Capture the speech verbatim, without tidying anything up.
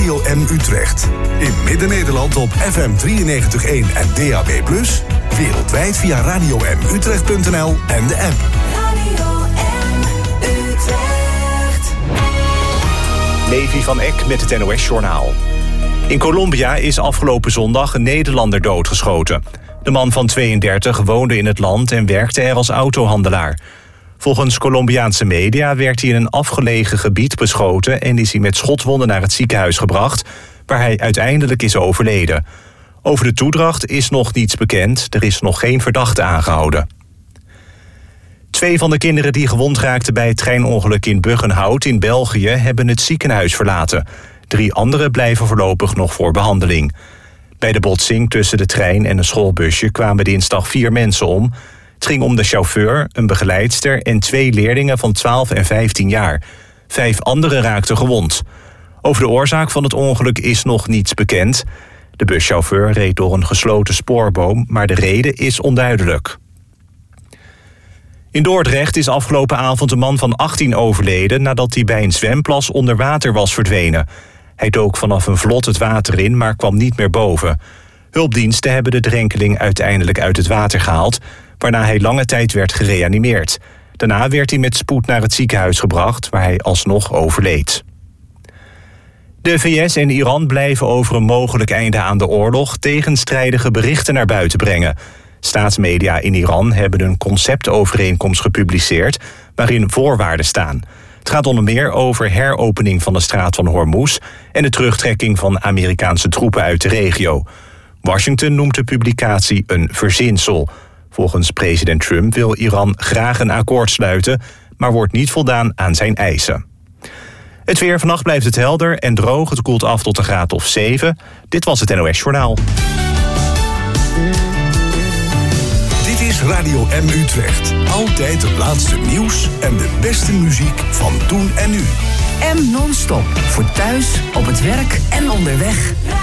Radio M Utrecht. In Midden-Nederland op F M drieënnegentig komma één en D A B plus. Wereldwijd via radio m utrecht punt n l en de app. Radio M Utrecht. Levi van Eck met het N O S-journaal. In Colombia is afgelopen zondag een Nederlander doodgeschoten. De man van tweeëndertig woonde in het land en werkte er als autohandelaar. Volgens Colombiaanse media werd hij in een afgelegen gebied beschoten en is hij met schotwonden naar het ziekenhuis gebracht, waar hij uiteindelijk is overleden. Over de toedracht is nog niets bekend, er is nog geen verdachte aangehouden. Twee van de kinderen die gewond raakten bij het treinongeluk in Buggenhout in België hebben het ziekenhuis verlaten. Drie anderen blijven voorlopig nog voor behandeling. Bij de botsing tussen de trein en een schoolbusje kwamen dinsdag vier mensen om. Het ging om de chauffeur, een begeleidster en twee leerlingen van twaalf en vijftien jaar. Vijf anderen raakten gewond. Over de oorzaak van het ongeluk is nog niets bekend. De buschauffeur reed door een gesloten spoorboom, maar de reden is onduidelijk. In Dordrecht is afgelopen avond een man van achttien overleden nadat hij bij een zwemplas onder water was verdwenen. Hij dook vanaf een vlot het water in, maar kwam niet meer boven. Hulpdiensten hebben de drenkeling uiteindelijk uit het water gehaald, waarna hij lange tijd werd gereanimeerd. Daarna werd hij met spoed naar het ziekenhuis gebracht, waar hij alsnog overleed. De V S en Iran blijven over een mogelijk einde aan de oorlog tegenstrijdige berichten naar buiten brengen. Staatsmedia in Iran hebben een conceptovereenkomst gepubliceerd waarin voorwaarden staan. Het gaat onder meer over heropening van de straat van Hormuz en de terugtrekking van Amerikaanse troepen uit de regio. Washington noemt de publicatie een verzinsel. Volgens president Trump wil Iran graag een akkoord sluiten, maar wordt niet voldaan aan zijn eisen. Het weer: vannacht blijft het helder en droog. Het koelt af tot een graad of zeven. Dit was het N O S-journaal. Dit is Radio M Utrecht. Altijd het laatste nieuws en de beste muziek van toen en nu. M non-stop. Voor thuis, op het werk en onderweg.